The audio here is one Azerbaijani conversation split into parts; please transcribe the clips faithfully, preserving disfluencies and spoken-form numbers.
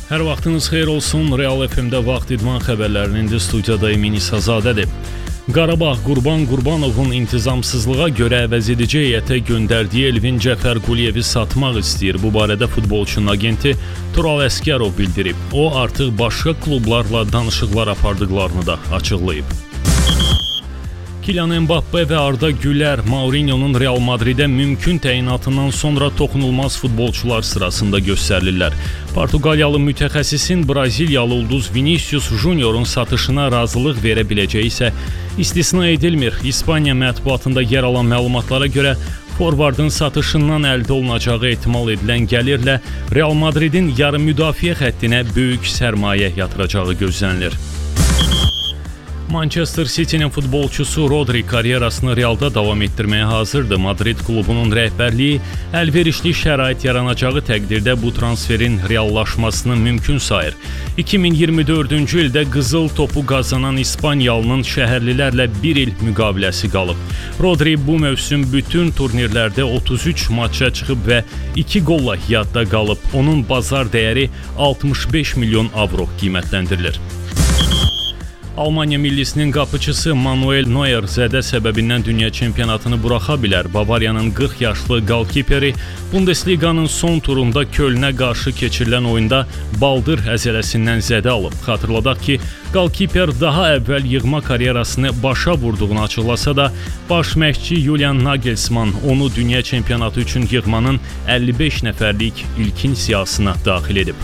Hər vaxtınız xeyir olsun. Real F M-də vaxt idman xəbərlərinin studiyada Emin İsazadədir. Qarabağ Qurban Qurbanovun intizamsızlığa görə əvəzedici heyətə göndərdiyi Elvin Cəfərquliyevi satmaq istəyir. Bu barədə futbolçunun agenti Tural Əskərov bildirib. O artıq başqa klublarla danışıqlar apardıqlarını da açıqlayıb. Kylian Mbappe və Arda Güler Mourinho'nun Real Madrid'e mümkün təyinatından sonra toxunulmaz futbolçular sırasında göstərilirlər. Portuqaliyalı mütəxəssisin Braziliyalı ulduz Vinicius Junior'un satışına razılıq verə biləcəyi isə istisna edilmir. İspaniya mətbuatında yer alan məlumatlara görə forvardın satışından əldə olunacağı ehtimal edilən gəlirlə Real Madrid'in yarım müdafiə xəttinə böyük sərmayə yatıracağı gözlənilir. Manchester City'nin futbolçusu Rodri karyerasını Real'da davam etdirməyə hazırdır. Madrid klubunun rəhbərliyi əlverişli şərait yaranacağı təqdirdə bu transferin reallaşmasını mümkün sayır. iki min iyirmi dördüncü ildə qızıl topu qazanan İspaniyalının şəhərlilərlə bir il müqaviləsi qalıb. Rodri bu mövsüm bütün turnirlərdə otuz üç maça çıxıb və iki qolla yadda qalıb. Onun bazar dəyəri altmış beş milyon avro qiymətləndirilir. Almaniya millisinin qapıçısı Manuel Neuer zədə səbəbindən dünya çempionatını buraxa bilər. Bavariyanın qırx yaşlı qalkiperi Bundesliqanın son turunda Kölnə qarşı keçirilən oyunda baldır əzələsindən zədə alıb. Xatırladaq ki, qalkiper daha əvvəl yığma karyerasını başa vurduğunu açıqlasa da, baş məşqçi Julian Nagelsmann onu dünya çempionatı üçün yığmanın əlli beş nəfərlik ilkin siyahısına daxil edib.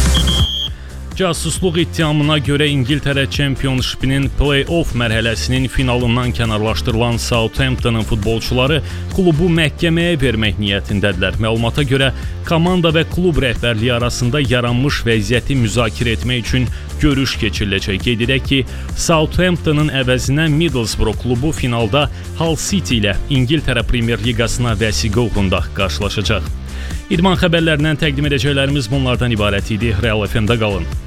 Casusluq ittihamına görə İngiltərə Championship'inin play-off mərhələsinin finalından kənarlaşdırılan Southampton'ın futbolçuları klubu məhkəməyə vermək niyyətindədirlər. Məlumata görə komanda və klub rəhbərliyi arasında yaranmış vəziyyəti müzakirə etmək üçün görüş keçiriləcək. Qeyd edək ki, Southampton'ın əvəzinə Middlesbrough klubu finalda Hull City ilə İngiltərə Premier Liqasına vəsiqə uğrunda qarşılaşacaq. İdman xəbərlərindən təqdim edəcəklərimiz bunlardan ibarət idi. Real F M-də qalın.